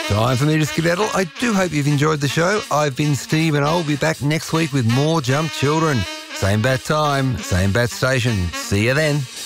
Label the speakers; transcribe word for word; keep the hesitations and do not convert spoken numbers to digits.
Speaker 1: Time for me to skedaddle. I do hope you've enjoyed the show. I've been Steve and I'll be back next week with more Jump Children. Same bat time, same bat station. See you then.